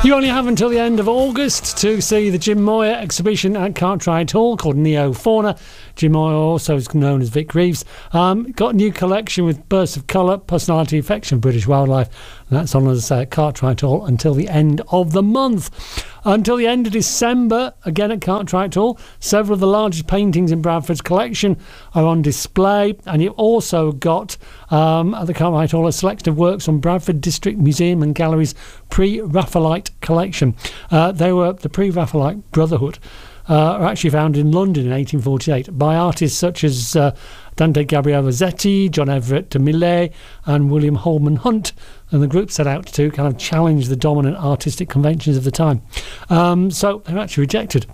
You only have until the end of August to see the Jim Moyer exhibition at Cartwright Hall called Neo Fauna. Jim Moyer, also is known as Vic Reeves, got a new collection with bursts of colour, personality, affection, British wildlife. And that's on, as I say, at Cartwright Hall until the end of the month. Until the end of December, again at Cartwright Hall, several of the largest paintings in Bradford's collection are on display. And you've also got, at the Cartwright Hall, a selection of works on Bradford District Museum and Gallery's pre-Raphaelite collection. They were the pre-Raphaelite Brotherhood. Are actually found in London in 1848 by artists such as Dante Gabriel Rossetti, John Everett de Millet and William Holman Hunt, and the group set out to kind of challenge the dominant artistic conventions of the time. So they were actually rejecting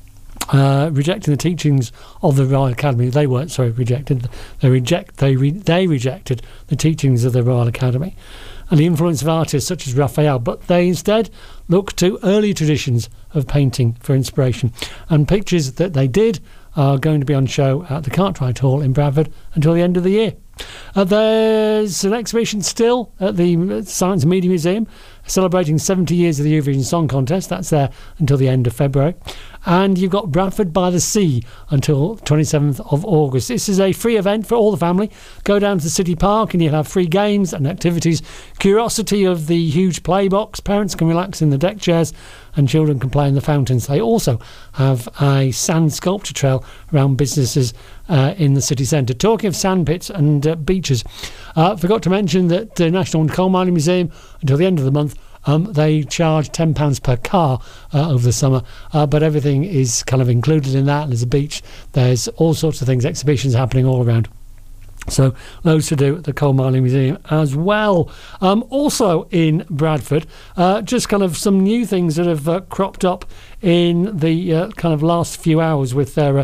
the teachings of the Royal Academy. They weren't, sorry, rejected. They rejected the teachings of the Royal Academy and the influence of artists such as Raphael, but they instead looked to early traditions of painting for inspiration. And pictures that they did are going to be on show at the Cartwright Hall in Bradford until the end of the year. There's an exhibition still at the Science and Media Museum celebrating 70 years of the Eurovision Song Contest. That's there until the end of February. And you've got Bradford by the Sea until 27th of August. This is a free event for all the family. Go down to the City Park and you'll have free games and activities. Curiosity of the huge play box. Parents can relax in the deck chairs and children can play in the fountains. They also have a sand sculpture trail around businesses in the city centre. Talking of sand pits and beaches, forgot to mention that the National Coal Mining Museum, until the end of the month, they charge £10 per car over the summer, but everything is kind of included in that. There's a beach, there's all sorts of things, exhibitions happening all around. So loads to do at the Coal Mining Museum as well. Also in Bradford, just kind of some new things that have cropped up in the kind of last few hours with their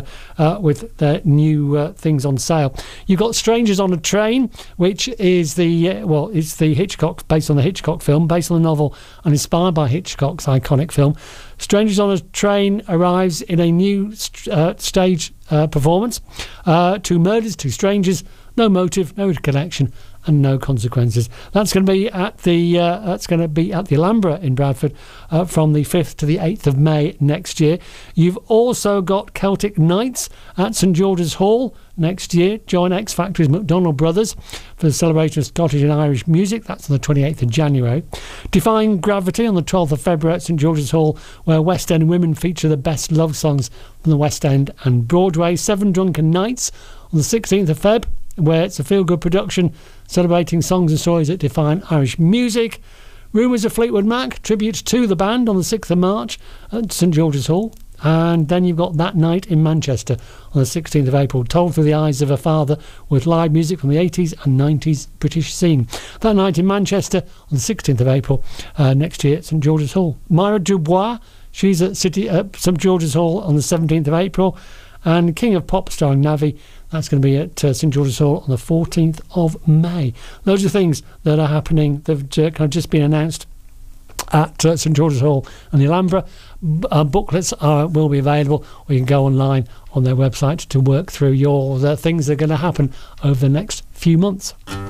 new things on sale. You've got Strangers on a Train, which is it's the Hitchcock, based on the Hitchcock film, based on the novel and inspired by Hitchcock's iconic film. Strangers on a Train arrives in a new stage performance. Two murders, two strangers, no motive, no connection, and no consequences. That's going to be at the Alhambra in Bradford from the 5th to the 8th of May next year. You've also got Celtic Nights at St George's Hall next year. Join X Factory's McDonald Brothers for the celebration of Scottish and Irish music. That's on the 28th of January. Defying Gravity on the 12th of February at St George's Hall, where West End women feature the best love songs from the West End and Broadway. Seven Drunken Nights on the 16th of Feb, where it's a feel-good production celebrating songs and stories that define Irish music. Rumours of Fleetwood Mac, tribute to the band on the 6th of March at St George's Hall. And then you've got That Night in Manchester on the 16th of April, told through the eyes of a father, with live music from the 80s and 90s British scene. That Night in Manchester on the 16th of April next year at St George's Hall. Myra Dubois, she's at St George's Hall on the 17th of April. And King of Pop starring Navi, that's going to be at St George's Hall on the 14th of May. Those are things that are happening. They've kind of just been announced at St George's Hall and the Alhambra. Booklets will be available, or you can go online on their website to work through the things that are going to happen over the next few months.